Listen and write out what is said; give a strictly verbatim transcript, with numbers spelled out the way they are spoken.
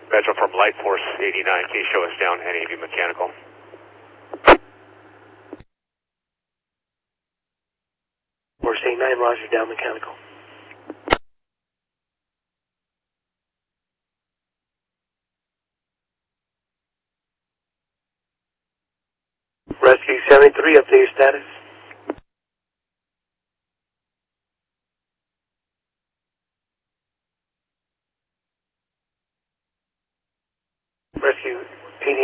Metro from Light Force eighty-nine, can you show us down N A V mechanical? Force eighty-nine, roger, down mechanical. Rescue seventy-three, update your status.